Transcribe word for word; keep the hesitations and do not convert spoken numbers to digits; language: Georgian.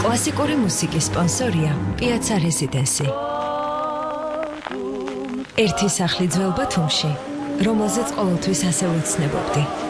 კლასიკური მუსიკის სპონსორია პიაცა რეზიდენსი. ერთი სახლი ძველ ბათუმში, რომელზეც ყოველთვის ასე ვეცნებობდი.